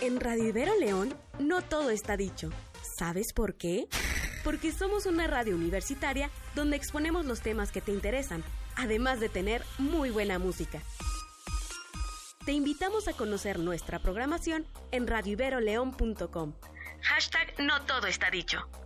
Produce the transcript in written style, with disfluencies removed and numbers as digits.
En Radio Ibero León, no todo está dicho. ¿Sabes por qué? Porque somos una radio universitaria donde exponemos los temas que te interesan, además de tener muy buena música. Te invitamos a conocer nuestra programación en radioiberoleón.com. #No todo está dicho.